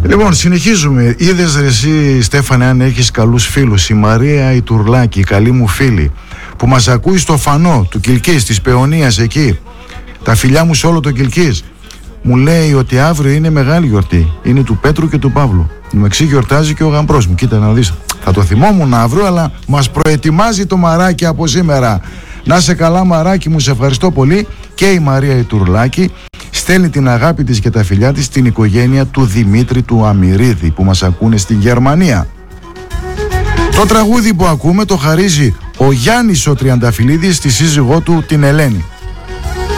Λοιπόν, συνεχίζουμε. Είδες ρε εσύ, Στέφανε, αν έχεις καλούς φίλους, η Μαρία η Τουρλάκη, η καλή μου φίλη, που μας ακούει στο Φανό του Κιλκής, της Παιωνίας εκεί, τα φιλιά μου σε όλο το Κιλκής, μου λέει ότι αύριο είναι μεγάλη γιορτή. Είναι του Πέτρου και του Παύλου. Μεταξύ γιορτάζει και ο γαμπρός μου. Κοίτα να δεις. Θα το θυμόμουν αύριο, αλλά μας προετοιμάζει το μαράκι από σήμερα. Να σε καλά, μαράκι μου, σε ευχαριστώ πολύ. Και η Μαρία η Τουρλάκη στέλνει την αγάπη της και τα φιλιά της στην οικογένεια του Δημήτρη του Αμυρίδη, που μας ακούνε στην Γερμανία. Το τραγούδι που ακούμε το χαρίζει ο Γιάννης ο Τριανταφυλλίδης στη σύζυγό του την Ελένη.